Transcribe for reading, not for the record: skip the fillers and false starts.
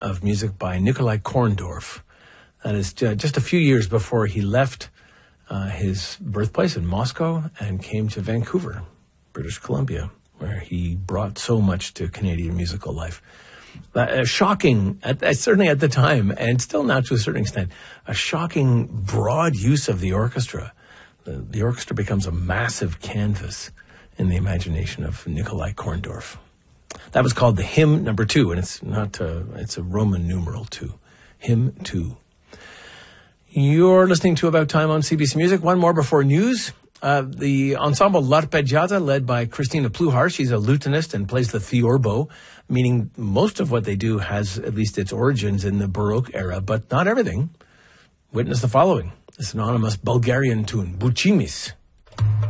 of music by Nikolai Korndorff. That is just a few years before he left his birthplace in Moscow and came to Vancouver, British Columbia, where he brought so much to Canadian musical life. Shocking, certainly at the time, and still now to a certain extent, a shocking broad use of the orchestra. The orchestra becomes a massive canvas in the imagination of Nikolai Korndorff. That was called the Hymn Number 2, and it's a Roman numeral 2. Hymn 2. You're listening to About Time on CBC Music. One more before news. The ensemble L'Arpeggiata, led by Christina Pluhar. She's a lutenist and plays the theorbo, meaning most of what they do has at least its origins in the Baroque era, but not everything. Witness the following. This anonymous Bulgarian tune, Buchimis.